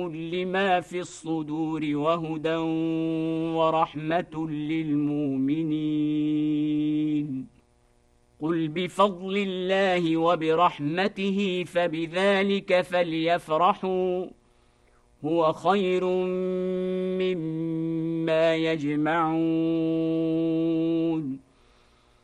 لما في الصدور وهدى ورحمة للمؤمنين. قل بفضل الله وبرحمته فبذلك فليفرحوا هو خير مما يجمعون.